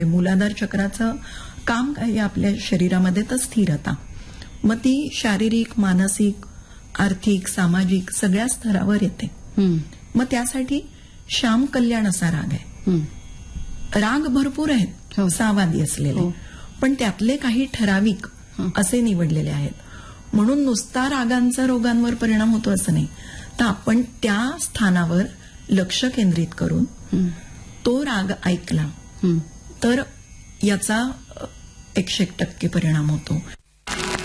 मूलाधार चक्राचं काम काय आहे आपल्या शरीरामध्ये तर स्थिरता. मग ती शारीरिक, मानसिक, आर्थिक, सामाजिक सगळ्या स्तरावर येते. मग त्यासाठी श्याम कल्याण असा राग आहे. राग भरपूर आहेत, सावादी असलेले, पण त्यातले काही ठराविक असे निवडलेले आहेत. म्हणून नुसता रागांचा रोगांवर परिणाम होतो असं नाही, तर आपण त्या स्थानावर लक्ष केंद्रित करून तो राग ऐकला तर याचा 100% परिणाम होतो.